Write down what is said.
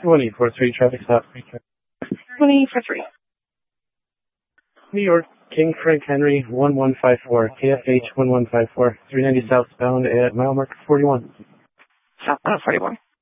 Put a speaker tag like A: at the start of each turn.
A: 2043 traffic stop.
B: 2043.
A: New York, King Frank Henry, 1154, KFH 1154, 390 southbound at mile marker 41.
B: Southbound 41.